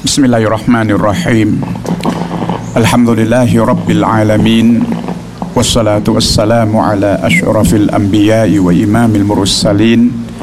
بسم الله الرحمن الرحيم الحمد لله رب العالمين والصلاة والسلام على أشرف الأنبياء وإمام المرسلين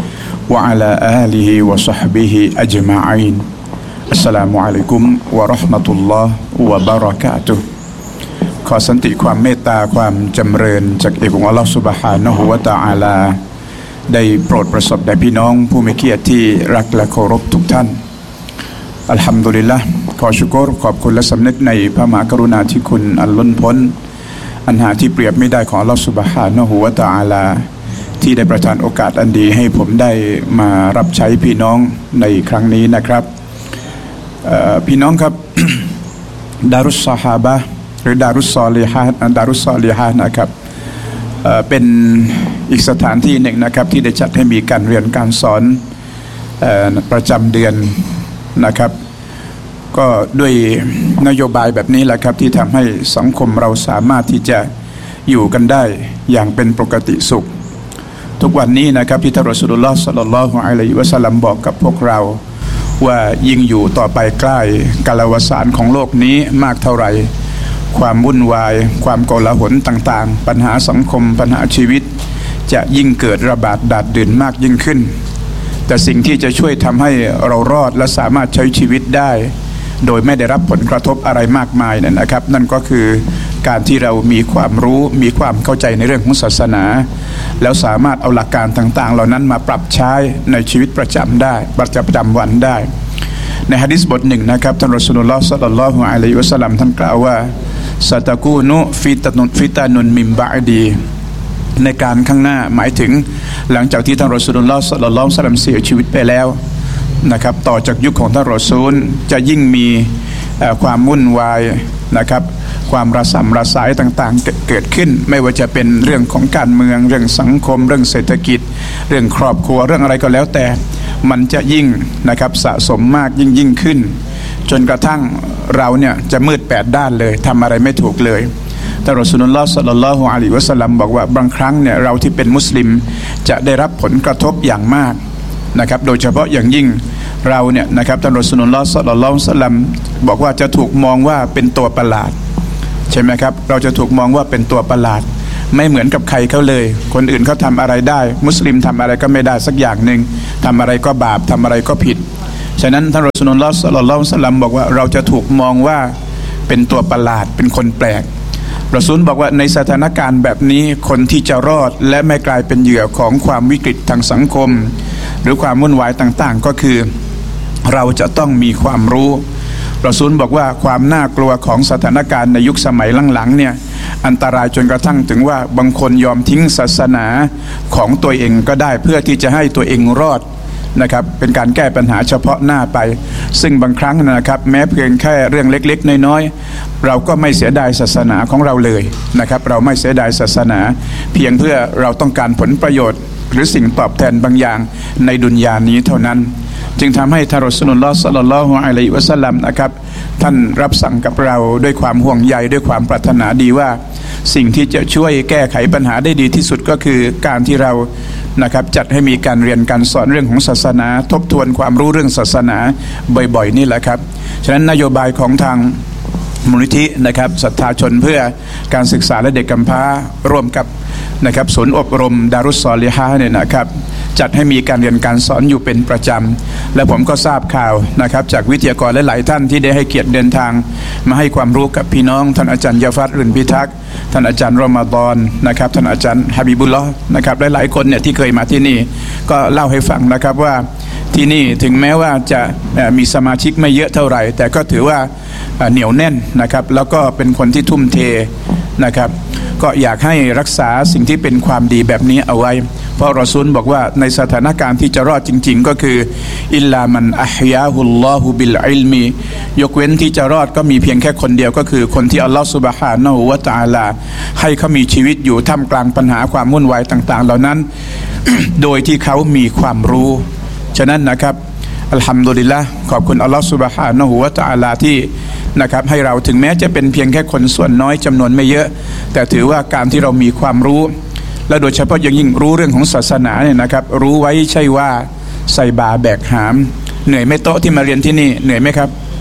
وعلى آله وصحبه أجمعين السلام عليكم ورحمة الله وبركاتهขอสันติความเมตตาความจำเริญจากเอกองค์อัลลอฮฺซุบฮานะฮูวะตะอาลาได้โปรดประสบแด่พี่น้องผู้มีเกียรติที่รักและเคารพทุกท่านอัลฮัมดุลิลละห์ขอชุกรขอบคุณและสำนึกในพระมหากรุณาธิคุณอันล้นพ้นอันหาที่เปรียบไม่ได้ของอัลลอฮฺซุบฮานะฮูวะตะอาลาที่ได้ประทานโอกาสอันดีให้ผมได้มารับใช้พี่น้องในครั้งนี้นะครับพี่น้องครับ ดารุสซอฮาบะห์หรือดารุสซอลิฮะห์นะครับเป็นอีกสถานที่หนึ่งนะครับที่ได้จัดให้มีการเรียนการสอนประจำเดือนนะครับก็ด้วยนโยบายแบบนี้แหละครับที่ทำให้สังคมเราสามารถที่จะอยู่กันได้อย่างเป็นปกติสุขทุกวันนี้นะครับที่ท่านรอซูลุลลอฮ์ ศ็อลลัลลอฮุอะลัยฮิวะซัลลัมบอกกับพวกเราว่ายิ่งอยู่ต่อไปใกล้กาลวสานของโลกนี้มากเท่าไหร่ความวุ่นวายความโกลาหลต่างๆปัญหาสังคมปัญหาชีวิตจะยิ่งเกิดระบาดดาดดื่นมากยิ่งขึ้นแต่สิ่งที่จะช่วยทำให้เรารอดและสามารถใช้ชีวิตได้โดยไม่ได้รับผลกระทบอะไรมากมายเนี่ยนะครับนั่นก็คือการที่เรามีความรู้มีความเข้าใจในเรื่องของศาสนาแล้วสามารถเอาหลักการต่างๆเหล่านั้นมาปรับใช้ในชีวิตประจำวันได้ในหะดีษบทหนึ่งนะครับท่านรอซูลุลลอฮ์ ศ็อลลัลลอฮุอะลัยฮิวะซัลลัมท่านกล่าวว่าซะตะกูนุฟิตานุนมิมบะอดีในการข้างหน้าหมายถึงหลังจากที่ท่านรอซูลุลลอฮ์ ศ็อลลัลลอฮุอะลัยฮิวะซัลลัมเสียชีวิตไปแล้วนะครับต่อจากยุคของท่านรอซูลจะยิ่งมีความวุ่นวายนะครับความระสำระสายต่างๆเกิดขึ้นไม่ว่าจะเป็นเรื่องของการเมืองเรื่องสังคมเรื่องเศรษฐกิจเรื่องครอบครัวเรื่องอะไรก็แล้วแต่มันจะยิ่งนะครับสะสมมากยิ่งขึ้นจนกระทั่งเราเนี่ยจะมืดแปดด้านเลยทำอะไรไม่ถูกเลยแต่รอซูลุลลอฮ์ ศ็อลลัลลอฮุอะลัยฮิวะซัลลัมบอกว่าบางครั้งเนี่ยเราที่เป็นมุสลิมจะได้รับผลกระทบอย่างมากนะครับโดยเฉพาะอย่างยิ่งเราเนี่ยนะครับท่านรอซูลุลลอฮ์ ศ็อลลัลลอฮุอะลัยฮิวะซัลลัมบอกว่าจะถูกมองว่าเป็นตัวประหลาดใช่ไหมครับเราจะถูกมองว่าเป็นตัวประหลาดไม่เหมือนกับใครเขาเลยคนอื่นเขาทำอะไรได้มุสลิมทำอะไรก็ไม่ได้สักอย่างหนึ่งทำอะไรก็บาปทำอะไรก็ผิดฉะนั้นท่านรอซูลุลลอฮ์ ศ็อลลัลลอฮุอะลัยฮิวะซัลลัมบอกว่าเราจะถูกมองว่าเป็นตัวประหลาดเป็นคนแปลกรอซูลบอกว่าในสถานการณ์แบบนี้คนที่จะรอดและไม่กลายเป็นเหยื่อของความวิกฤตทางสังคมหรือความวุ่นวายต่างๆก็คือเราจะต้องมีความรู้รอซูลบอกว่าความน่ากลัวของสถานการณ์ในยุคสมัยหลังๆเนี่ยอันตรายจนกระทั่งถึงว่าบางคนยอมทิ้งศาสนาของตัวเองก็ได้เพื่อที่จะให้ตัวเองรอดนะครับเป็นการแก้ปัญหาเฉพาะหน้าไปซึ่งบางครั้งนะครับแม้เพียงแค่เรื่องเล็กๆน้อยๆเราก็ไม่เสียดายศาสนาของเราเลยนะครับเราไม่เสียดายศาสนาเพียงเพื่อเราต้องการผลประโยชน์หรือสิ่งตอบแทนบางอย่างในดุนยานี้เท่านั้นจึงทำให้ท่านรอซูลุลลอฮ์ ศ็อลลัลลอฮุอะลัยฮิวะซัลลัมนะครับท่านรับสั่งกับเราด้วยความห่วงใยด้วยความปรารถนาดีว่าสิ่งที่จะช่วยแก้ไขปัญหาได้ดีที่สุดก็คือการที่เรานะครับจัดให้มีการเรียนการสอนเรื่องของศาสนาทบทวนความรู้เรื่องศาสนาบ่อยๆนี่แหละครับฉะนั้นนโยบายของทางมูลนิธินะครับศรัทธาชนเพื่อการศึกษาและเด็กกำพร้าร่วมกับนะครับศูนย์อบรมดารุสซอลิฮะห์เนี่ยนะครับจัดให้มีการเรียนการสอนอยู่เป็นประจำและผมก็ทราบข่าวนะครับจากวิทยากรหลายๆท่านที่ได้ให้เกียรติเดินทางมาให้ความรู้กับพี่น้องท่านอาจารย์ยาฟัดรื่นพิทักษ์ท่านอาจารย์รอมฎอนนะครับท่านอาจารย์ฮะบิบุลลอฮ์นะครับหลายๆคนเนี่ยที่เคยมาที่นี่ก็เล่าให้ฟังนะครับว่าที่นี่ถึงแม้ว่าจะมีสมาชิกไม่เยอะเท่าไหร่แต่ก็ถือว่าเหนียวแน่นนะครับแล้วก็เป็นคนที่ทุ่มเทนะครับก็อยากให้รักษาสิ่งที่เป็นความดีแบบนี้เอาไว้เพราะรอซูลบอกว่าในสถานการณ์ที่จะรอดจริงๆก็คืออิลลามันอัฮยาฮุลลอฮุบิลอิลมียกเว้นที่จะรอดก็มีเพียงแค่คนเดียวก็คือคนที่อัลลอฮฺซุบฮานะฮูวะตะอาลาให้เขามีชีวิตอยู่ท่ามกลางปัญหาความวุ่นวายต่างๆเหล่านั้น โดยที่เขามีความรู้ฉะนั้นนะครับอัลฮัมดุลิลละห์ขอบคุณอัลลอฮฺซุบฮานะฮูวะตะอาลาที่นะครับให้เราถึงแม้จะเป็นเพียงแค่คนส่วนน้อยจำนวนไม่เยอะแต่ถือว่าการที่เรามีความรู้และโดยเฉพาะอย่างยิ่งรู้เรื่องของศาสนาเนี่ยนะครับรู้ไว้ใช่ว่าใส่บาแบกหามเหนื่อยไหมโต๊ะที่มาเรียนที่นี่เหนื่อยไหมครับ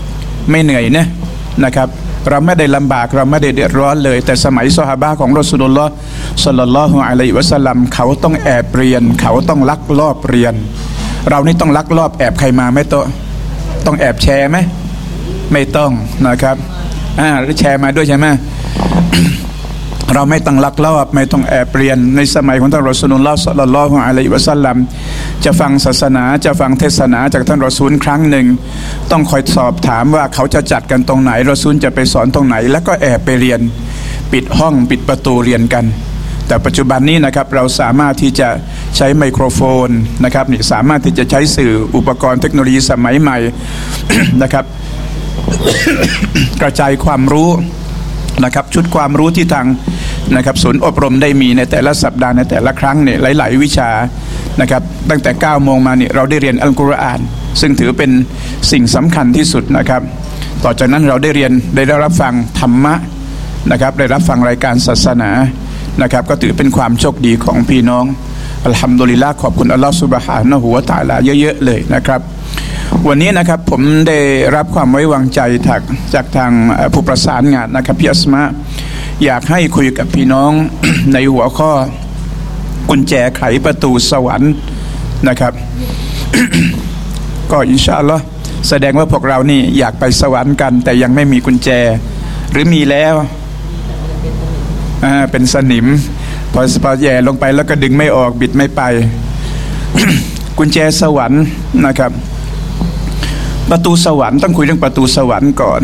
ไม่เหนื่อยนะครับเราไม่ได้ลำบากเราไม่ได้เดือดร้อนเลยแต่สมัยซอฮาบะห์ของรอซูลุลลอฮ์ศ็อลลัลลอฮุอะลัยฮิวะซัลลัมเขาต้องแอบเรียนเขาต้องลักลอบเรียนเรานี่ต้องลักลอบแอบใครมาไหมต้องแอบแชร์ไหมไม่ต้องนะครับแชร์มาด้วยใช่ไหม เราไม่ต้องลักลอบไม่ต้องแอบเรียนในสมัยของท่านรอซูลุลลอฮ์ศ็อลลัลลอฮุอะลัยฮิวะซัลลัมจะฟังศาสนาจะฟังเทศนาจากท่านรอซูลครั้งหนึ่งต้องคอยสอบถามว่าเขาจะจัดกันตรงไหนรอซูลจะไปสอนตรงไหนแล้วก็แอบไปเรียนปิดห้องปิดประตูเรียนกันแต่ปัจจุบันนี้นะครับเราสามารถที่จะใช้ไมโครโฟนนะครับนี่สามารถที่จะใช้สื่ออุปกรณ์เทคโนโลยีสมัยใหม่ นะครับ กระจายความรู้นะครับชุดความรู้ที่ทางนะครับศูนย์อบรมได้มีในแต่ละสัปดาห์ในแต่ละครั้งเนี่ยหลายๆวิชานะครับตั้งแต่9 โมงมาเนี่ยเราได้เรียนอัลกุรอานซึ่งถือเป็นสิ่งสำคัญที่สุดนะครับต่อจากนั้นเราได้เรียนได้รับฟังธรรมะนะครับได้รับฟังรายการศาสนานะครับก็ถือเป็นความโชคดีของพี่น้องอัลฮัมดุลิลละห์ขอบคุณอัลลอฮฺซุบฮานะฮูวะตะอาลาเยอะๆเลยนะครับวันนี้นะครับผมได้รับความไว้วางใจจากทางผู้ประสานงานนะครับพี่อัสมาอยากให้คุยกับพี่น้อง ในหัวข้อกุญแจไขประตูสวรรค์นะครับ ก็อินชาอัลลอฮ์แสดงว่าพวกเรานี่อยากไปสวรรค์กันแต่ยังไม่มีกุญแจหรือมีแล้วเป็นสนิมพอแย่ลงไปแล้วก็ดึงไม่ออกบิดไม่ไป กุญแจสวรรค์นะครับประตูสวรรค์ต้องคุยเรื่องประตูสวรรค์ก่อน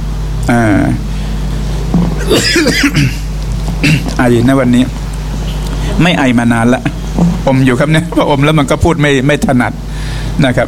ไอนะวันนี้ไม่ไอมานานละอมอยู่ครับเนี่ยพออมแล้วมันก็พูดไม่ถนัดนะครับ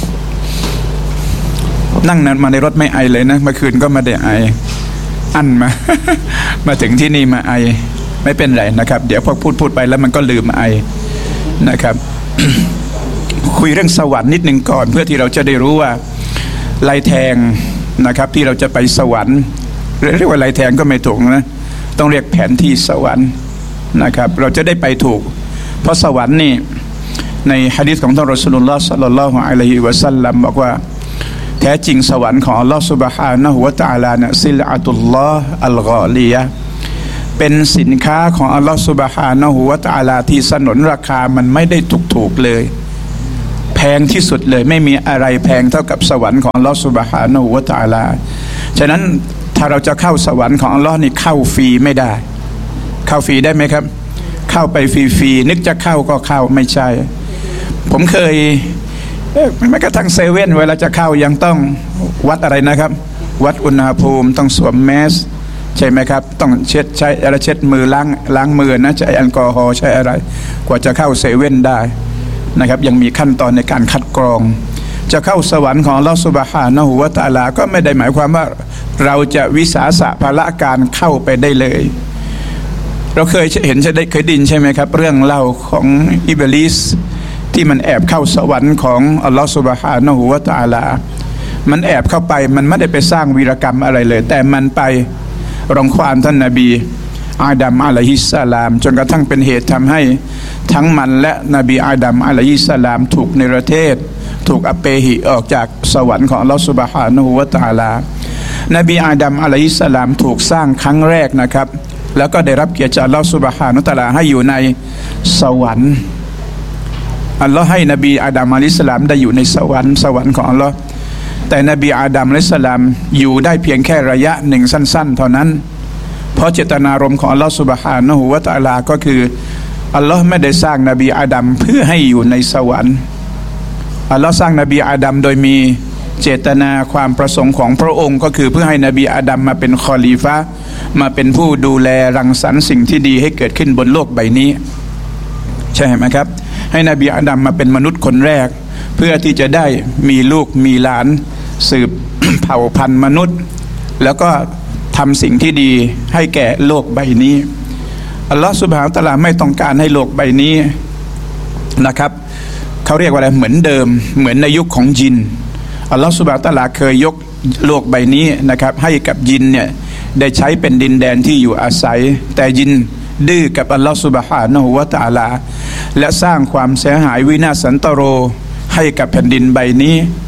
นั่งมาในรถไม่ไอเลยนะเมื่อคืนก็ไม่ได้ไออั้นมา มาถึงที่นี่มาไอไม่เป็นไรนะครับเดี๋ยวพอพูดไปแล้วมันก็ลืมไอนะครับ คุยเรื่องสวรรค์นิดนึงก่อนเพื่อที่เราจะได้รู้ว่าลายแทงนะครับที่เราจะไปสวรรค์เรียกว่าลายแทงก็ไม่ถูกนะต้องเรียกแผนที่สวรรค์นะครับเราจะได้ไปถูกเพราะสวรรค์นี่ในหะดีษของท่านรอซูลุลลอฮ์ศ็อลลัลลอฮุอะลัยฮิวะซัลลัมบอกว่าแท้จริงสวรรค์ของอัลลอฮ์ซุบฮานะฮูวะตะอาลานะซิลอะตุลลอฮ์อัลฆอลียะห์เป็นสินค้าของอัลลอฮ์ซุบฮานะฮูวะตะอาลาที่สนนราคามันไม่ได้ถูกเลยแพงที่สุดเลยไม่มีอะไรแพงเท่ากับสวรรค์ของอัลลอฮ์ซุบฮานะฮูวะตะอาลาฉะนั้นถ้าเราจะเข้าสวรรค์ของอัลลอฮ์นี่เข้าฟรีไม่ได้เข้าฟรีได้ไหมครับเข้าไปฟรีๆนึกจะเข้าก็เข้าไม่ใช่ผมเคยแม้กระทั่งเซเว่นเวลาจะเข้ายังต้องวัดอะไรนะครับวัดอุณหภูมิต้องสวมแมสใช่ไหมครับต้องใช้อะไรเช็ดมือล้างมือนะใช้แอลกอฮอล์ใช้อะไรกว่าจะเข้าเซเว่นได้นะครับยังมีขั้นตอนในการคัดกรองจะเข้าสวรรค์ของอัลเลาะห์ซุบฮานะฮูวะตะอาลาก็ไม่ได้หมายความว่าเราจะวิสาสะภาระการเข้าไปได้เลยเราเคยเห็นเคยดินใช่ไหมครับเรื่องเล่าของอิบลิสที่มันแอบเข้าสวรรค์ของอัลลอฮฺซุบฮานะฮูวะตะอาลามันแอบเข้าไปมันไม่ได้ไปสร้างวีรกรรมอะไรเลยแต่มันไปรังควานท่านนบีอาดัมอะลัยฮิสสลามจนกระทั่งเป็นเหตุทำให้ทั้งมันและนบีอาดัมอะลัยฮิสสลามถูกเนรเทศถูกอเปหิออกจากสวรรค์ของอัลลอฮฺซุบฮานะฮูวะตะอาลานบีอาดัมอะลัยฮิสสลามถูกสร้างครั้งแรกนะครับแล้วก็ได้รับเกียรติจากอัลลอฮฺซุบฮานะฮูวะตะอาลาให้อยู่ในสวรรค์อัลลอฮ์ให้นบีอาดัมอะลัยฮิสสลามได้อยู่ในสวรรค์ของอัลลอฮ์แต่นบีอาดัมอะลัยฮิสสลามอยู่ได้เพียงแค่ระยะหนึ่งสั้นๆเท่านั้นเพราะเจตนารมณ์ของอัลลอฮ์ซุบฮานะฮูวะตะอาลาก็คืออัลลอฮ์ไม่ได้สร้างนบีอาดัมเพื่อให้อยู่ในสวรรค์อัลลอฮ์สร้างนบีอาดัมโดยมีเจตนาความประสงค์ของพระองค์ก็คือเพื่อให้นบีอาดัมมาเป็นคอลีฟะห์มาเป็นผู้ดูแลรังสรรค์สิ่งที่ดีให้เกิดขึ้นบนโลกใบนี้ใช่ไหมครับให้นบีอาดัมมาเป็นมนุษย์คนแรกเพื่อที่จะได้มีลูกมีหลานสืบ เผ่าพันธุ์มนุษย์แล้วก็ทำสิ่งที่ดีให้แก่โลกใบนี้อัลลอฮฺซุบฮานะฮูวะตะอาลาไม่ต้องการให้โลกใบนี้นะครับเขาเรียกว่าอะไรเหมือนเดิมเหมือนในยุคของยินอัลลอฮฺซุบฮานะฮูวะตะอาลาเคยยกโลกใบนี้นะครับให้กับยินเนี่ยได้ใช้เป็นดินแดนที่อยู่อาศัยแต่ยินดื้อกับอัลลอฮฺซุบฮานะฮูวะตะอาลาและสร้างความเสียหายวินาศสันตโรให้กับแผ่นดินใบนี้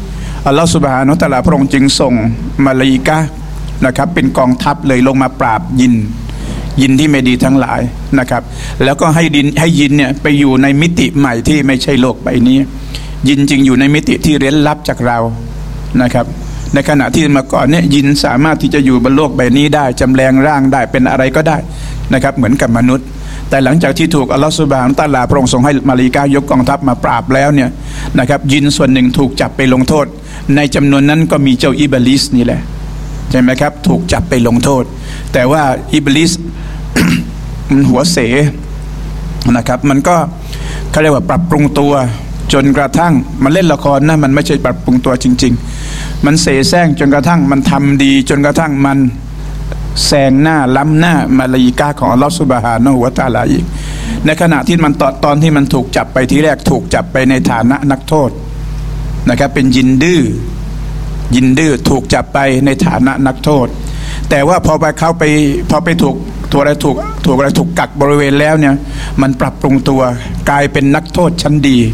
อัลลอฮฺซุบฮานะฮูวะตะอาลาพระองค์จึงส่งมลาอิกะฮ์นะครับเป็นกองทัพเลยลงมาปราบยินที่ไม่ดีทั้งหลายนะครับแล้วก็ให้ยินเนี่ยไปอยู่ในมิติใหม่ที่ไม่ใช่โลกใบนี้ยินจึงอยู่ในมิติที่เร้นลับจากเรานะครับในขณะที่เมื่อก่อนเนี่ยยินสามารถที่จะอยู่บนโลกใบนี้ได้จำแรงร่างได้เป็นอะไรก็ได้นะครับเหมือนกับมนุษย์แต่หลังจากที่ถูกอัลลอฮฺซุบฮานะฮูวะตะอาลาพระองค์ทรงให้มลาอิกะฮ์ยกกองทัพมาปราบแล้วเนี่ยนะครับยินส่วนหนึ่งถูกจับไปลงโทษในจำนวนนั้นก็มีเจ้าอิบลิสนี่แหละใช่ไหมครับถูกจับไปลงโทษแต่ว่าอิบลิส มันหัวเสนะครับมันก็เขาเรียกว่าปรับปรุงตัวจนกระทั่งมันเล่นละครนะมันไม่ใช่ปรับปรุงตัวจริงๆมันเสแสร้งจนกระทั่งมันทำดีจนกระทั่งมันแซงหน้าล้ำหน้ามลาอิกะฮ์ของอัลลอฮฺซุบฮานะฮูวะตะอาลาอีกในขณะที่มันตอนที่มันถูกจับไปทีแรกถูกจับไปในฐานะนักโทษนะครับเป็นยินดื้อถูกจับไปในฐานะนักโทษแต่ว่าพอไปถูกกักบริเวณแล้วเนี่ยมันปรับปรุงตัวกลายเป็นนักโทษชั้นดี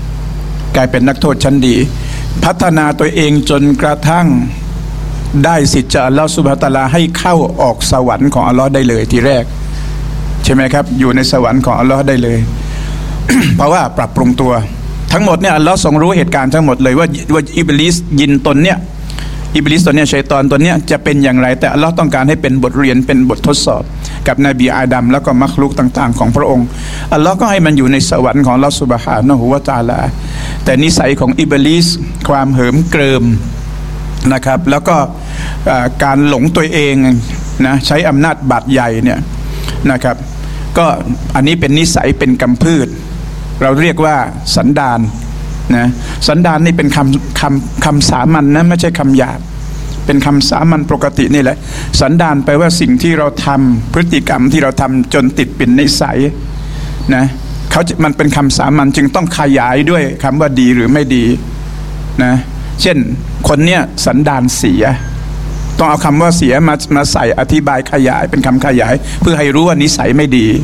พัฒนาตัวเองจนกระทั่งได้สิทธิ์จากอัลลอฮฺซุบฮานะฮูวะตะอาลาให้เข้าออกสวรรค์ของอัลลอฮ์ได้เลยทีแรกใช่ไหมครับอยู่ในสวรรค์ของอัลลอฮ์ได้เลย เพราะว่าปรับปรุงตัวทั้งหมดเนี่ยอัลลอฮ์ทรงรู้เหตุการณ์ทั้งหมดเลยว่าอิบลิสยินตนเนี่ยชัยฏอนตนเนี่ยจะเป็นอย่างไรแต่อัลลอฮ์ต้องการให้เป็นบทเรียนเป็นบททดสอบกับนบีอาดัมแล้วก็มักลุกต่างๆของพระองค์อัลลอฮ์ก็ให้มันอยู่ในสวรรค์ของอัลลอฮ์ซุบฮานะฮูวะตะอาลาแต่นิสัยของอิบลิสความเหิมเกริมนะครับแล้วก็การหลงตัวเองนะใช้อำนาจบาดใหญ่เนี่ยนะครับก็อันนี้เป็นนิสัยเป็นกำพืชเราเรียกว่าสันดานนะสันดานนี่เป็นคำสามัญนะไม่ใช่คำหยาบเป็นคำสามัญปกตินี่แหละสันดานแปลว่าสิ่งที่เราทำพฤติกรรมที่เราทำจนติดเป็นนิสัยนะมันเป็นคำสามัญจึงต้องขยายด้วยคำว่าดีหรือไม่ดีนะเช่นคนเนี้ยสันดานเสียต้องเอาคำว่าเสียมาใส่อธิบายขยายเป็นคำขยายเพื่อให้รู้ว่านิสัยไม่ดี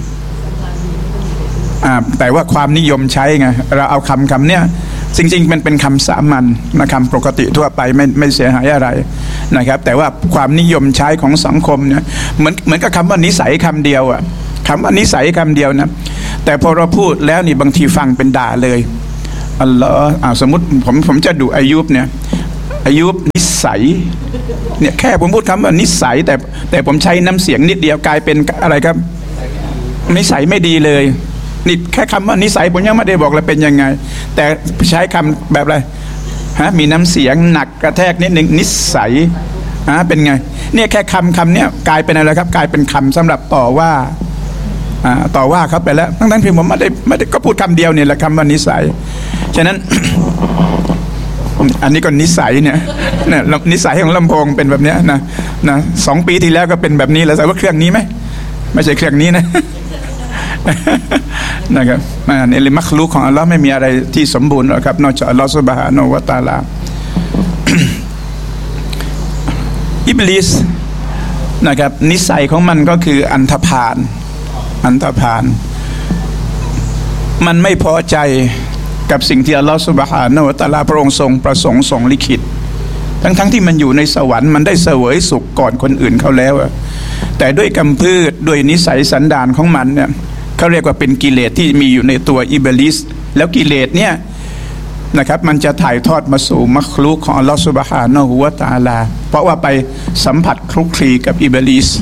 แต่ว่าความนิยมใช้ไงเราเอาคำเนี้ยจริงๆมันเป็นคำสามัญนะคำปกติทั่วไปไม่เสียหายอะไรนะครับแต่ว่าความนิยมใช้ของสังคมเนี่ยเหมือนกับคำว่านิสัยคำเดียวอะคำว่านิสัยคำเดียวนะแต่พอเราพูดแล้วนี่บางทีฟังเป็นด่าเลยอัลลอฮ์สมมติผมจะดูอายุบเนี่ยอายุบนิสัยเนี่ยแค่ผมพูดคำว่านิสัยแต่ผมใช้น้ำเสียงนิดเดียวกลายเป็นอะไรครับนิสัยไม่ดีเลยนี่แค่คำว่านิสัยผมยังไม่ได้บอกเลยเป็นยังไงแต่ใช้คำแบบอะไรมีน้ำเสียงหนักกระแทกนิดนึงนิสัยเป็นไงเนี่ยแค่คำเนี้ยกลายเป็นอะไรครับกลายเป็นคำสำหรับต่อว่าเขาไปแล้วทั้งที่ผมไม่ได้ก็พูดคำเดียวเนี่ยแหละคำว่านิสัยฉะนั้น อันนี้ก็นิสัยเนี่ยนิสัยของลำโพงเป็นแบบเนี้ยนะ2 ปีที่แล้วก็เป็นแบบนี้แล้วแต่ว่าเครื่องนี้ไหมไม่ใช่เครื่องนี้นะ นะครับในลิมักลุกของอัลลอฮ์ไม่มีอะไรที่สมบูรณ์หรอกครับนอกจากอัลลอฮ์ซุบฮานะฮูวะตะอาลา อิบลิสนะครับนิสัยของมันก็คืออันธพาลมันไม่พอใจกับสิ่งที่อัลลอฮฺซุบฮานะฮูวะตะอาลาพระองค์ทรงประสงค์ทรงลิขิตทั้งที่มันอยู่ในสวรรค์มันได้เสวยสุขก่อนคนอื่นเขาแล้วแต่ด้วยกำพืชด้วยนิสัยสันดานของมันเนี่ยเขาเรียกว่าเป็นกิเลสที่มีอยู่ในตัวอิบลิสแล้วกิเลสเนี่ยนะครับมันจะถ่ายทอดมาสู่มักลุกของอัลลอฮฺซุบฮานะฮูวะตะอาลาเพราะว่าไปสัมผัสคลุกคลีกับอิบลิส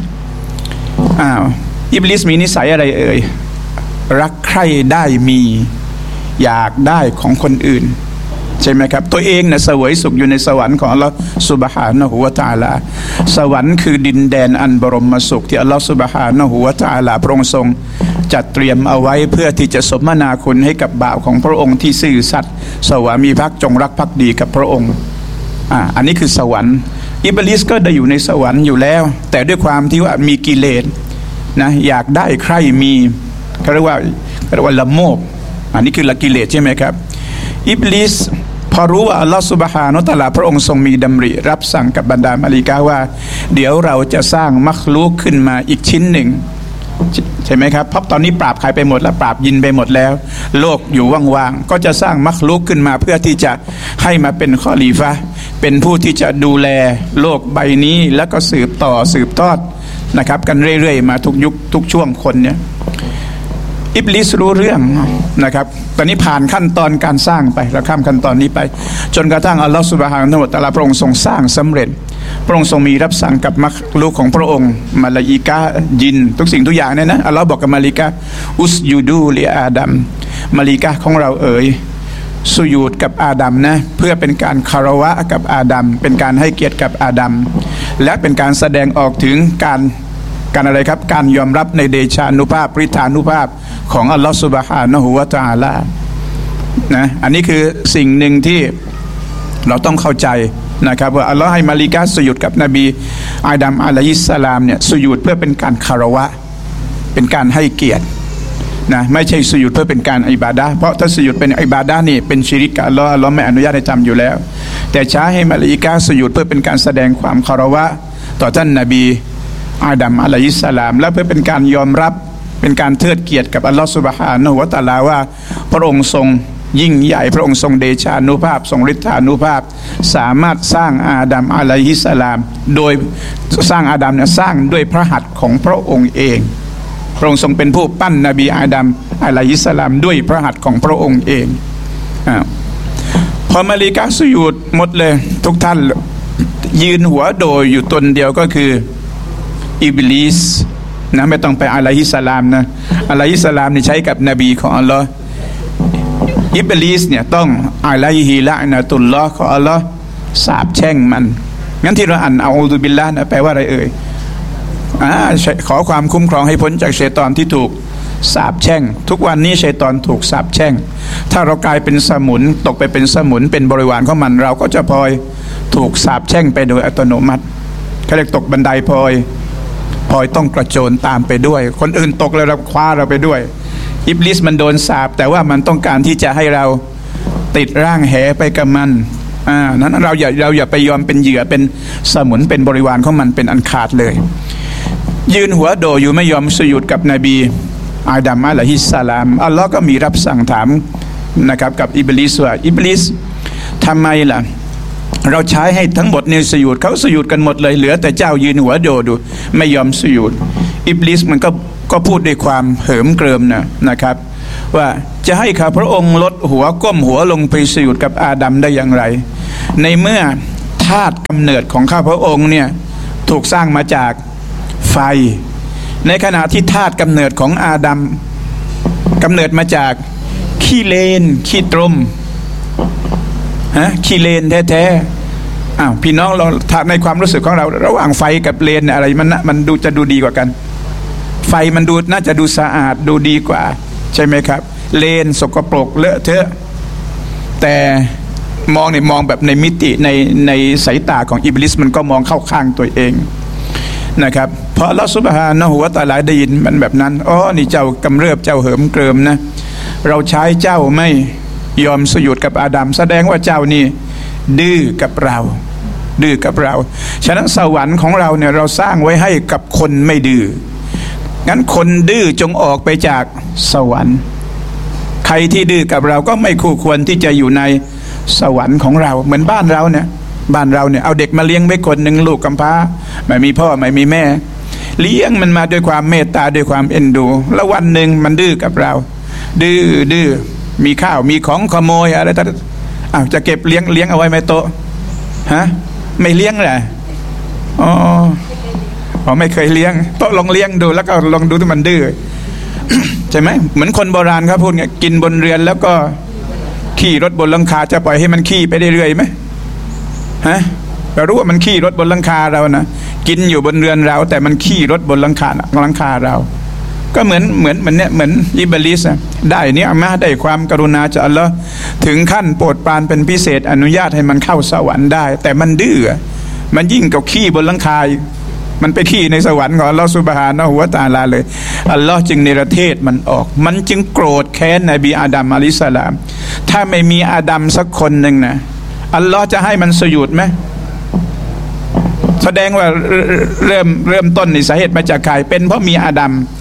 อิบลิสมีนิสัยอะไรเอ่ยรักใคร่ได้มีอยากได้ของคนอื่นใช่ไหมครับตัวเองนะเสวยสุขอยู่ในสวรรค์ของอัลลอฮฺซุบฮานะฮูวะตะอาลาสวรรค์คือดินแดนอันบรมสุขที่อัลลอฮฺซุบฮานะฮูวะตะอาลาพระองค์ทรงจัดเตรียมเอาไว้เพื่อที่จะสมนาคุณให้กับบ่าวของพระองค์ที่ซื่อสัตย์สวามีภักดิ์จงรักภักดีกับพระองค์อันนี้คือสวรรค์อิบลิสก็ได้อยู่ในสวรรค์อยู่แล้วแต่ด้วยความที่ว่ามีกิเลสนะอยากได้ใครมีเขาเรียกว่าละโมบอันนี้คือละกิเลสใช่ไหมครับอิบลิสพอรู้ว่าอัลลอฮฺซุบฮานะฮูวะตะอาลาพระองค์ทรงมีดำริรับสั่งกับบรรดามลาอิกะฮ์ว่าเดี๋ยวเราจะสร้างมักลุกขึ้นมาอีกชิ้นหนึ่งช่ไหมครับเพราะตอนนี้ปราบใครไปหมดแล้วปราบยินไปหมดแล้วโลกอยู่ว่างๆก็จะสร้างมักลุกขึ้นมาเพื่อที่จะให้มาเป็นคอลีฟะห์เป็นผู้ที่จะดูแลโลกใบนี้แล้วก็สืบต่อสืบทอดนะครับกันเรื่อยๆมาทุกยุคทุกช่วงคนเนี่ยอิบลิสรู้เรื่องนะครับตอนนี้ผ่านขั้นตอนการสร้างไปเราข้ามขั้นตอนนี้ไปจนกระทั่งอัลลอฮฺซุบฮานะฮูวะตะอาลาพระองค์ทรงสร้างสำเร็จพระองค์ทรงมีรับสั่งกับมักลุกของพระองค์มาลาอิกะฮ์ยินทุกสิ่งทุกอย่างเนี่ยนะอัลลอฮฺบอกกับมาลาอิกะฮ์อุสยูดูลิอาดัมมาลาอิกะฮ์ของเราสุญูดกับอาดัมนะเพื่อเป็นการคารวะกับอาดัมเป็นการให้เกียรติกับอาดัมและเป็นการแสดงออกถึงการอะไรครับการยอมรับในเดชานุภาพฤทธานุภาพของอัลลอฮฺซุบฮานะฮูวะตะอาลานะอันนี้คือสิ่งหนึ่งที่เราต้องเข้าใจนะครับว่าอัลลอฮฺให้มาลิกะฮ์สุญูดกับนบีอาดัมอะลัยฮิสสลามเนี่ยสุญูดเพื่อเป็นการคารวะเป็นการให้เกียรตินะไม่ใช่สุญูดเพื่อเป็นการอิบาดะห์เพราะถ้าสุญูดเป็นอิบาดะห์นี่เป็นชิริกกับอัลลอฮ์ไม่อนุญาตให้ทำอยู่แล้วแต่ใช้ให้มาลิกะฮ์สุญูดเพื่อเป็นการแสดงความคารวะต่อท่านนบีอาดัมอะลัยฮิสสลามและเพื่อเป็นการยอมรับเป็นการเทิดเกียรติกับอัลลอฮฺซุบฮานะฮูวะตะอาลาว่าพระองค์ทรงยิ่งใหญ่พระองค์ทรงเดชานุภาพทรงฤทธานุภาพสามารถสร้างอาดัมอะลัยฮิสสลามโดยสร้างอาดัมเนี่ยสร้างด้วยพระหัตถ์ของพระองค์เองพระองค์ทรงเป็นผู้ปั้นนบีอาดัมอะลัยฮิสสลามด้วยพระหัตถ์ของพระองค์เองพอมาลิกะฮ์สุญูดหมดเลยทุกท่านยืนหัวโดยอยู่ตนเดียวก็คืออิบลิสนะไม่ต้องไปอะลัยฮิสสลามนะอะลัยฮิสสลามนี่ใช้กับนบีของอัลลอฮ์อิบลิสเนี่ยต้องอะลัยฮิละอ์นะตุลลอฮ์ของอัลลอฮ์สาปแช่งมันงั้นที่เราอ่านอะอูซุบิลลาห์นะแปลว่าอะไรขอความคุ้มครองให้พ้นจากชัยฏอนที่ถูกสาปแช่งทุกวันนี้ชัยฏอนถูกสาปแช่งถ้าเรากลายเป็นสมุนตกไปเป็นสมุนเป็นบริวารของมันเราก็จะพลอยถูกสาปแช่งไปโดยอัตโนมัติเขาเรียกตกบันไดพลอยต้องกระโจนตามไปด้วยคนอื่นตกแล้วเราคว้าเราไปด้วยอิบลิสมันโดนสาปแต่ว่ามันต้องการที่จะให้เราติดร่างแหไปกับมันนั้นเราอย่าไปยอมเป็นเหยื่อเป็นสมุนเป็นบริวารของมันเป็นอันขาดเลยยืนหัวโดอยู่ไม่ยอมสุญูดกับนบีอาดัมอะลัยฮิสสลามอัลลอฮ์ก็มีรับสั่งถามนะครับกับอิบลิสว่าอิบลิสทำไมล่ะเราใช้ให้ทั้งหมดเนี่ยสุญูดเขาสุญูดกันหมดเลยเหลือแต่เจ้ายืนหัวโดดูไม่ยอมสุญูดอิบลิสมันก็พูดด้วยความเหิมเกริมนะครับว่าจะให้ข้าพระองค์ลดหัวก้มหัวลงไปสุญูดกับอาดัมได้อย่างไรในเมื่อธาตุกำเนิดของข้าพระองค์เนี่ยถูกสร้างมาจากไฟในขณะที่ธาตุกำเนิดของอาดัมกำเนิดมาจากขี้เลนขี้ตรมขี้เลนแท้ๆพี่น้องเราในความรู้สึกของเราระหว่างไฟกับเลนอะไรมันจะดูดีกว่ากันไฟมันดูน่าจะดูสะอาดดูดีกว่าใช่ไหมครับเลนสกปรกเลอะเทอะแต่มองแบบในมิติในสายตาของอิบลิสมันก็มองเข้าข้างตัวเองนะครับเพราะอัลเลาะห์ซุบฮานะฮูวะตะอาลาได้ยินมันแบบนั้นนี่เจ้ากำเริบเจ้าเหิมเกริมนะเราใช้เจ้าไม่ยอมสุญูดกับอาดัมแสดงว่าเจ้านี่ดื้อกับเราฉะนั้นสวรรค์ของเราเนี่ยเราสร้างไว้ให้กับคนไม่ดื้องั้นคนดื้อจงออกไปจากสวรรค์ใครที่ดื้อกับเราก็ไม่คู่ควรที่จะอยู่ในสวรรค์ของเราเหมือนบ้านเราเนี่ยเอาเด็กมาเลี้ยงไว้คนหนึ่งลูกกำพร้าไม่มีพ่อไม่มีแม่เลี้ยงมันมาด้วยความเมตตาด้วยความเอ็นดูแล้ววันหนึ่งมันดื้อกับเราดื้อมีข้าวมีของขโมยอะไรต่างจะเก็บเลี้ยงเอาไว้ไหมโตไม่เลี้ยงแหละไม่เคยเลี้ยงโตลองเลี้ยงดูแล้วก็ลองดูที่มันดื้อ ใช่ไหมเหมือนคนโบราณครับพูดไงกินบนเรือนแล้วก็ขี่รถบนหลังคาจะปล่อยให้มันขี่ไปได้เรื่อยไหมเรารู้ว่ามันขี่รถบนหลังคาเรานะกินอยู่บนเรือนเราแต่มันขี่รถบนหลังคาเราก็เหมือนอิบลิสได้เนี่ยมาได้ความกรุณาจากอัลลอฮ์ถึงขั้นโปรดปรานเป็นพิเศษอนุญาตให้มันเข้าสวรรค์ได้แต่มันดื้อมันยิ่งกับขี้บนหลังคามันไปขี้ในสวรรค์ของอัลลอฮ์ซุบฮานะฮูวะตะอาลาเลยอัลลอฮ์จึงเนรเทศมันออกมันจึงโกรธแค้นนบีอาดัมอะลัยฮิสสลามถ้าไม่มีอาดัมสักคนหนึ่งนะอัลลอฮ์จะให้มันสุญูดไหมแสดงว่าเริ่มต้นในสาเหตุมาจากใครเป็นเพราะมีอาดัม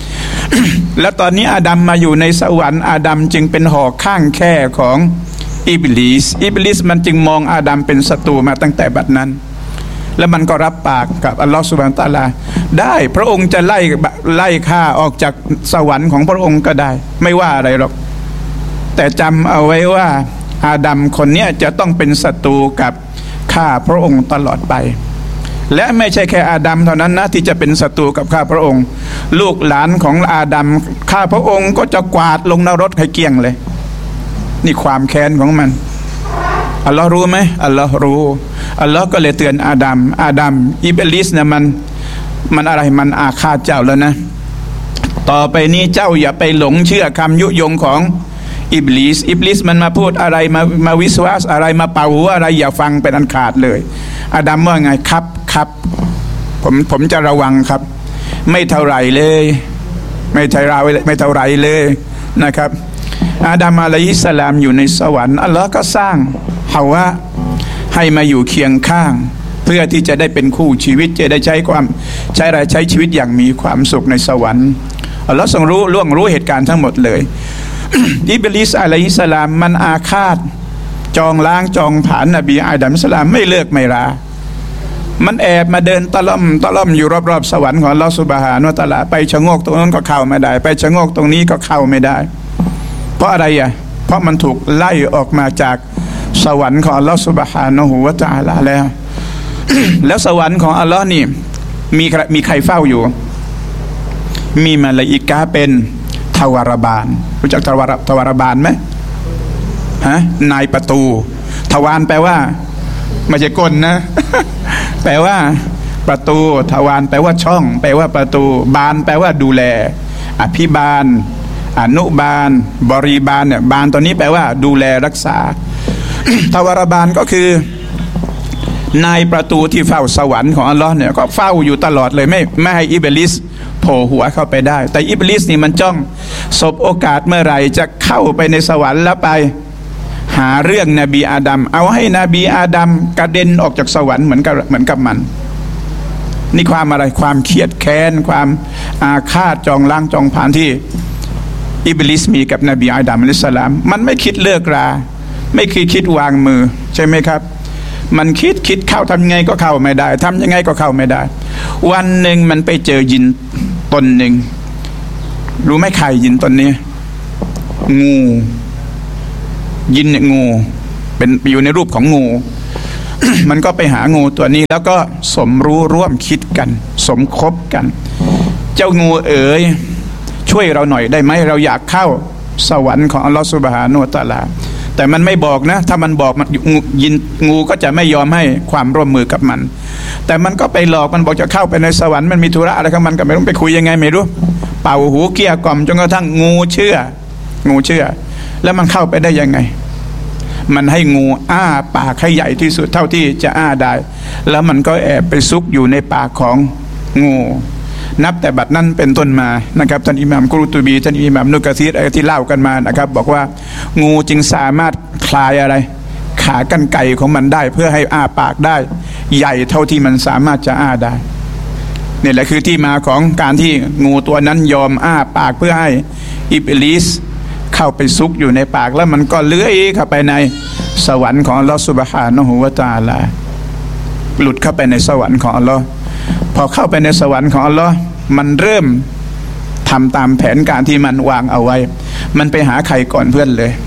แล้วตอนนี้อาดัมมาอยู่ในสวรรค์อาดัมจึงเป็นห่อข้างแค่ของอิบลิสมันจึงมองอาดัมเป็นศัตรูมาตั้งแต่บัดนั้นแล้วมันก็รับปากกับอัลลอฮฺซุบฮานะฮูวะตะอาลาได้พระองค์จะไล่ข้าออกจากสวรรค์ของพระองค์ก็ได้ไม่ว่าอะไรหรอกแต่จำเอาไว้ว่าอาดัมคนนี้จะต้องเป็นศัตรูกับข้าพระองค์ตลอดไปและไม่ใช่แค่อาดัมเท่านั้นนะที่จะเป็นศัตรูกับข้าพระองค์ลูกหลานของอาดัมข้าพระองค์ก็จะกวาดลงนรกให้เกลี้ยงเลยนี่ความแค้นของมันอัลลอฮ์รู้ไหมอัลลอฮ์รู้อัลลอฮ์ก็เลยเตือนอาดัมอิบลิสเนี่ยมันอะไรมันอาฆาตเจ้าแล้วนะต่อไปนี้เจ้าอย่าไปหลงเชื่อคำยุยงของอิบลิสมันมาพูดอะไรมาวิสวาสอะไรมาเป่าหัวอะไรอย่าฟังเป็นอันขาดเลยอาดัมว่าไงครับผมจะระวังครับไม่เท่าไหร่เลยไม่เท่าไหร่เลยนะครับอาดัมอะลัยฮิสสลามอยู่ในสวรรค์อัลลอฮ์ก็สร้างฮาวะให้มาอยู่เคียงข้างเพื่อที่จะได้เป็นคู่ชีวิตจะได้ใช้ชีวิตอย่างมีความสุขในสวรรค์อัลลอฮ์ทรงล่วงรู้เหตุการณ์ทั้งหมดเลย อิบลิสอะลัยฮิสสลามมันอาฆาตจองล้างจองผลาญนบีอาดัมสลามไม่เลิกไม่ลามันแอบมาเดินตะล่อมอยู่รอบๆสวรรค์ของอัลลอฮฺซุบฮานะฮูวะตะอาลาไปชะโงกตรงนั้นก็เข้าไม่ได้ไปชะโงกตรงนี้ก็เข้าไม่ได้เพราะอะไรเพราะมันถูกไล่ออกมาจากสวรรค์ของอัลลอฮฺซุบฮานะฮูวะตะอาลาแล้ว แล้วสวรรค์ของอัลลอฮ์นี่มีใครเฝ้าอยู่มีมลาอิกะฮ์เป็นทวารบาลรู้จักทวารบาลไหมนายประตูทวารแปลว่าไม่ใช่ก้นนะ แปลว่าประตูทวารแปลว่าช่องแปลว่าประตูบานแปลว่าดูแลอภิบาลอนุบาลบริบาลเนี่ยบานตัวนี้แปลว่าดูแลรักษา ทวารบาลก็คือนายประตูที่เฝ้าสวรรค์ของอัลลอฮ์เนี่ยก็เฝ้าอยู่ตลอดเลยไม่ให้อิบลิสโผล่หัวเข้าไปได้แต่อิบลิสนี่มันจ้องสบโอกาสเมื่อไหร่จะเข้าไปในสวรรค์แล้วไปหาเรื่องนบีอาดัมเอาให้นบีอาดัมกระเด็นออกจากสวรรค์เหมือนกับมันนี่ความอะไรความเครียดแค้นความอาฆาตจองล้างจองผลาญที่อิบลิสมีกับนบีอาดัมอะลัยฮิสสลามมันไม่คิดเลิกราไม่คิดวางมือใช่ไหมครับมันคิดเข้าทำยังไงก็เข้าไม่ได้ทำยังไงก็เข้าไม่ได้วันหนึ่งมันไปเจอยินตนหนึ่งรู้ไหมใครยินตนนี้งูยินเนี่ยงูเป็นอยู่ในรูปของงู มันก็ไปหางูตัวนี้แล้วก็สมรู้ร่วมคิดกันสมคบกันเจ้างูเอ๋ยช่วยเราหน่อยได้ไหมเราอยากเข้าสวรรค์ของอัลลอฮฺซุบฮานะฮูวะตะอาลาแต่มันไม่บอกนะถ้ามันบอกมันยินงูก็จะไม่ยอมให้ความร่วมมือกับมันแต่มันก็ไปหลอกมันบอกจะเข้าไปในสวรรค์มันมีธุระอะไรของมันก็ไม่รู้ไปคุยยังไงไม่รู้เป่าหูเกลี้ยกล่อมจนกระทั่งงูเชื่อแล้วมันเข้าไปได้ยังไงมันให้งูอ้าปากให้ใหญ่ที่สุดเท่าที่จะอ้าได้แล้วมันก็แอบไปซุกอยู่ในปากของงูนับแต่บัดนั้นเป็นต้นมานะครับท่านอิหม่ามกุรตุบีท่านอิหม่ามนุกะซีรที่เล่ากันมานะครับบอกว่างูจึงสามารถคลายอะไรขากรรไกรของมันได้เพื่อให้อ้าปากได้ใหญ่เท่าที่มันสามารถจะอ้าได้นี่แหละคือที่มาของการที่งูตัวนั้นยอมอ้าปากเพื่อให้อิบลิสเข้าไปซุกอยู่ในปากแล้วมันก็เลื้อยเข้าไปในสวรรค์ของอัลลอฮฺซุบฮานะฮูวะตะอาลาหลุดเข้าไปในสวรรค์ของอัลลอฮฺพอเข้าไปในสวรรค์ของอัลลอฮฺมันเริ่มทำตามแผนการที่มันวางเอาไว้มันไปหาใครก่อนเพื่อนเลย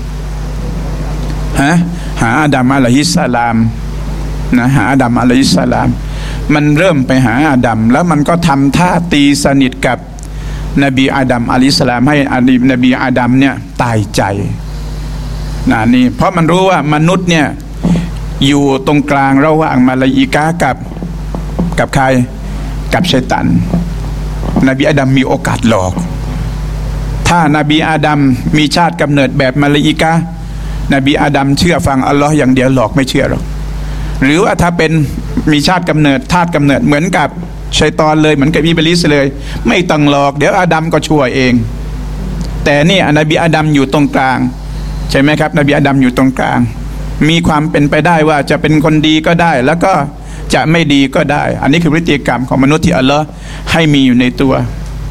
หาอาดัมอะลัยฮิสสลามนะหาอาดัมอะลัยฮิสสลามมันเริ่มไปหาอาดัมแล้วมันก็ทำท่าตีสนิทกับนบีอาดัมอะลัยฮิสสลามให้นบีอาดัมเนี่ยตายใจนี่เพราะมันรู้ว่ามนุษย์เนี่ยอยู่ตรงกลางระหว่างมลาอิกะฮ์กับใครกับชัยฏอนนบีอาดัมมีโอกาสหลอกถ้านบีอาดัมมีชาติกำเนิดแบบมลาอิกะฮ์นบีอาดัมเชื่อฟังอัลลอฮ์อย่างเดียวหลอกไม่เชื่อหรอกหรือว่าถ้าเป็นมีชาติกำเนิดเหมือนกับชัยฏอนเลยเหมือนกับอิบลิสเลยไม่ต้องหลอกเดี๋ยวอาดัมก็ชั่วเองแต่นี่นบีอาดัมอยู่ตรงกลางใช่ไหมครับนบีอาดัมอยู่ตรงกลางมีความเป็นไปได้ว่าจะเป็นคนดีก็ได้แล้วก็จะไม่ดีก็ได้อันนี้คือพฤติกรรมของมนุษย์ที่อัลลอฮ์ให้มีอยู่ในตัว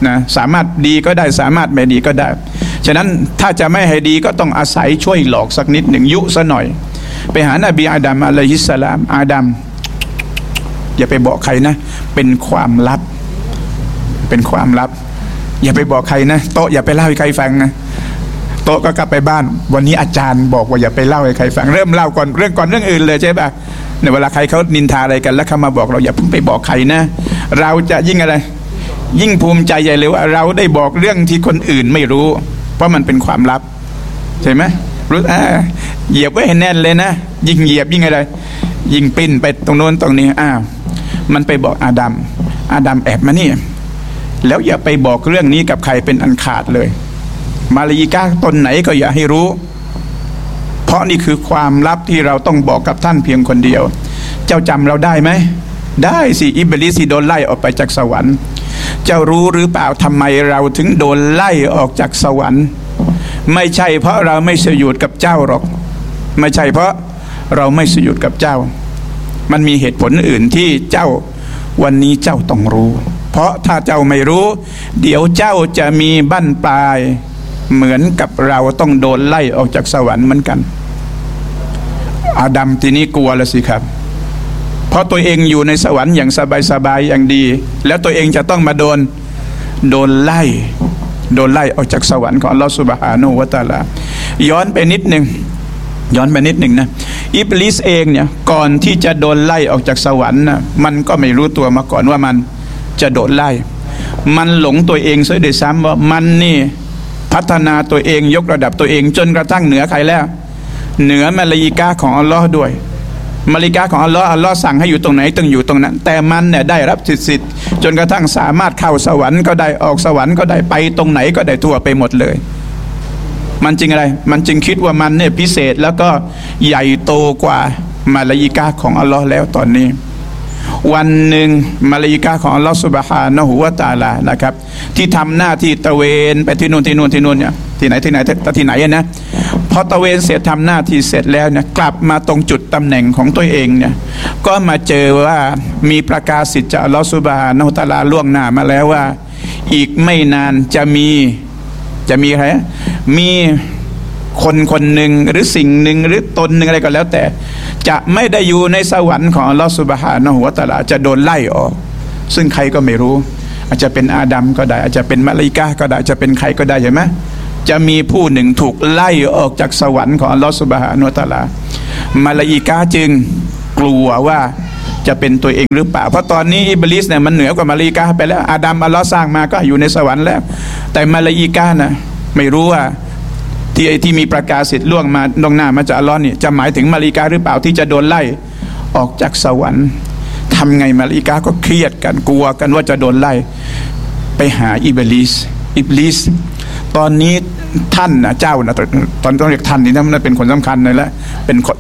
นะสามารถดีก็ได้สามารถไม่ดีก็ได้ฉะนั้นถ้าจะไม่ให้ดีก็ต้องอาศัยช่วยหลอกสักนิดหนึ่งยุซะหน่อยไปหานบีอาดัมอะลัยฮิสสลามอาดัมอย่าไปบอกใครนะเป็นความลับเป็นความลับอย่าไปบอกใครนะโต๊ะอย่าไปเล่าให้ใครฟังนะโต๊ะก็กลับไปบ้านวันนี้อาจารย์บอกว่าอย่าไปเล่าให้ใครฟังเริ่มเล่าก่อนเรื่องอื่นเลยใช่ป่ะในเวลาใครเขานินทาอะไรกันแล้วเขามาบอกเราอย่าเพิ่งไปบอกใครนะเราจะยิ่งอะไรยิ่งภูมิใจใหญ่เลยว่าเราได้บอกเรื่องที่คนอื่นไม่รู้เพราะมันเป็นความลับใช่ไหมรู้เหยียบไว้ให้แน่นเลยนะยิ่งเหยียบยิ่งอะไรยิ่งปิ้นไปตรงโน้นตรงนี้มันไปบอกอาดัมแอบมานี่แล้วอย่าไปบอกเรื่องนี้กับใครเป็นอันขาดเลยมาลาอิกะห์ตนไหนก็อย่าให้รู้เพราะนี่คือความลับที่เราต้องบอกกับท่านเพียงคนเดียวเจ้าจำเราได้ไหมได้สิอิบลิสโดนไล่ออกไปจากสวรรค์เจ้ารู้หรือเปล่าทำไมเราถึงโดนไล่ออกจากสวรรค์ไม่ใช่เพราะเราไม่สยุดกับเจ้าหรอกไม่ใช่เพราะเราไม่สยุดกับเจ้ามันมีเหตุผลอื่นที่เจ้าวันนี้เจ้าต้องรู้เพราะถ้าเจ้าไม่รู้เดี๋ยวเจ้าจะมีบั้นปลายเหมือนกับเราต้องโดนไล่ออกจากสวรรค์เหมือนกันอาดัมทีนี้กลัวแล้วสิครับเพราะตัวเองอยู่ในสวรรค์อย่างสบายๆอย่างดีแล้วตัวเองจะต้องมาโดนไล่ออกจากสวรรค์ของอัลลอฮฺซุบฮานะฮูวะตะอาลาย้อนไปนิดหนึ่งนะอิบลิสเองเนี่ยก่อนที่จะโดนไล่ออกจากสวรรค์นะมันก็ไม่รู้ตัวมาก่อนว่ามันจะโดนไล่มันหลงตัวเองซะด้วยซ้ำว่ามันนี่พัฒนาตัวเองยกระดับตัวเองจนกระทั่งเหนือใครแล้วเหนือมาลาอิกะห์ของอัลลอฮ์ด้วยมาลาอิกะห์ของอัลลอฮ์สั่งให้อยู่ตรงไหนต้องอยู่ตรงนั้นแต่มันเนี่ยได้รับสิทธิ์จนกระทั่งสามารถเข้าสวรรค์ก็ได้ออกสวรรค์ก็ได้ไปตรงไหนก็ได้ทั่วไปหมดเลยมันจริงอะไรมันจึงคิดว่ามันเนี่ยพิเศษแล้วก็ใหญ่โตกว่ามาลาอิกะห์ของอัลลอฮ์แล้วตอนนี้วันหนึ่งมาลาอิกะห์ของอัลลอฮ์ซุบฮานะฮูวะตะอาลานะครับที่ทำหน้าที่ตะเวนไปที่นู่นเนี่ยที่ไหนนะพอตะเวนเสร็จทำหน้าที่เสร็จแล้วเนี่ยกลับมาตรงจุดตำแหน่งของตัวเองเนี่ยก็มาเจอว่ามีประกาศสิทธิ์จากอัลลอฮ์ซุบฮานะฮูวะตะอาลาล่วงหน้ามาแล้วว่าอีกไม่นานจะมีใครมีคนหนึ่งหรือสิ่งหนึ่งหรือตนหนึ่งอะไรก็แล้วแต่จะไม่ได้อยู่ในสวรรค์ของอัลลอฮฺซุบฮานะฮูวะตะอาลาจะโดนไล่ออกซึ่งใครก็ไม่รู้อาจจะเป็นอาดัมก็ได้อาจจะเป็นมะลาอิกะห์ก็ได้จะเป็นใครก็ได้ใช่ไหมจะมีผู้หนึ่งถูกไล่ออกจากสวรรค์ของอัลลอฮฺซุบฮานะฮูวะตะอาลามะลาอิกะห์จึงกลัวว่าจะเป็นตัวเองหรือเปล่าเพราะตอนนี้อิบลิสเนี่ยมันเหนือกว่ามะลาอิกะห์ไปแล้วอาดัมอัลลอฮฺสร้างมาก็อยู่ในสวรรค์แล้วแต่มะลาอิกะห์นะไม่รู้ว่าที่มีประกาศสิทธิ์ล่วงมาล่วงหน้ามาจากอัลลอฮ์นี่จะหมายถึงมาลาอิกะห์หรือเปล่าที่จะโดนไล่ออกจากสวรรค์ทำไงมาลาอิกะห์ก็เครียดกันกลัวกันว่าจะโดนไล่ไปหาอิบลิสตอนนี้ท่านนะเจ้านะตอนต้องเรียกท่านนี่นะมันเป็นคนสำคัญเลยละเป็น